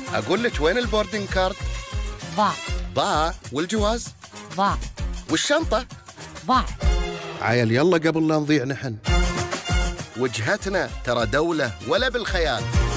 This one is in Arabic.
أقول لك وين البوردنج كارد؟ ضاع. ضاع. والجواز؟ ضاع. والشنطة؟ ضاعت. عيل يلا قبل لا نضيع نحن. وجهتنا ترى دولة ولا بالخيال.